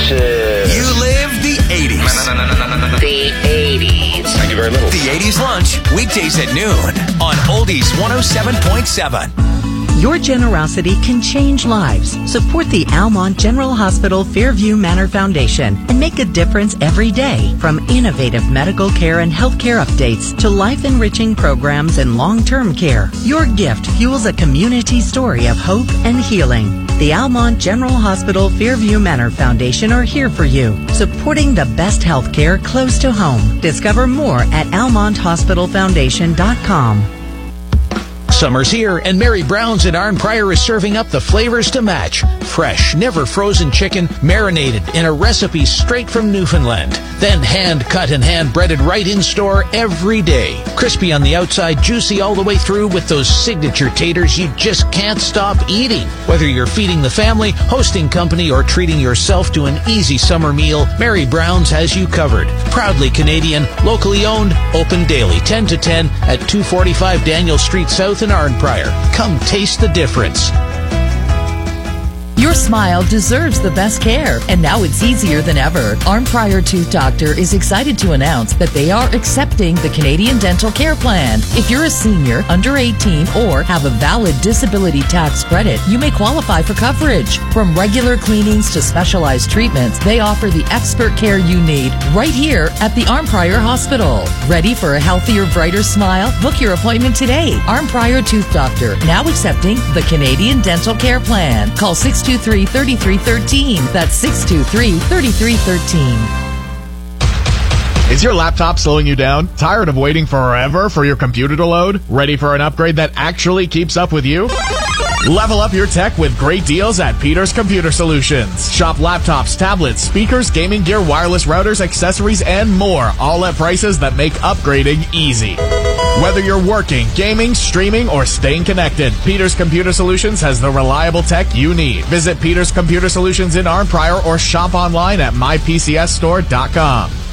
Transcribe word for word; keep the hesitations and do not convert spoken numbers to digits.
Exclusive. You live the eighties. No, no, no, no, no, no, no. The eighties. I do very little. The eighties lunch, weekdays at noon on Oldies one oh seven point seven. Your generosity can change lives. Support the Almont General Hospital Fairview Manor Foundation and make a difference every day. From innovative medical care and healthcare updates to life-enriching programs and long-term care, your gift fuels a community story of hope and healing. The Almont General Hospital Fairview Manor Foundation are here for you, supporting the best healthcare close to home. Discover more at almont hospital foundation dot com. Summer's here, and Mary Brown's in Arn Pryor is serving up the flavors to match. Fresh, never frozen chicken, marinated in a recipe straight from Newfoundland. Then hand-cut and hand-breaded right in store every day. Crispy on the outside, juicy all the way through with those signature taters you just can't stop eating. Whether you're feeding the family, hosting company, or treating yourself to an easy summer meal, Mary Brown's has you covered. Proudly Canadian, locally owned, open daily, ten to ten at two forty-five Daniel Street South in Arn Pryor. Come taste the difference. Your smile deserves the best care, and now it's easier than ever. Arn Pryor Tooth Doctor is excited to announce that they are accepting the Canadian Dental Care Plan. If you're a senior, under eighteen, or have a valid disability tax credit, you may qualify for coverage. From regular cleanings to specialized treatments, they offer the expert care you need right here at the Arn Pryor Hospital. Ready for a healthier, brighter smile? Book your appointment today. Arn Pryor Tooth Doctor, now accepting the Canadian Dental Care Plan. Call six two three, three three one three. That's six two three, three three one three. Is your laptop slowing you down? Tired of waiting forever for your computer to load? Ready for an upgrade that actually keeps up with you? Level up your tech with great deals at Peters Computer Solutions. Shop laptops, tablets, speakers, gaming gear, wireless routers, accessories, and more, all at prices that make upgrading easy. Whether you're working, gaming, streaming, or staying connected, Peters Computer Solutions has the reliable tech you need. Visit Peters Computer Solutions in Arn Pryor or shop online at my p c s store dot com.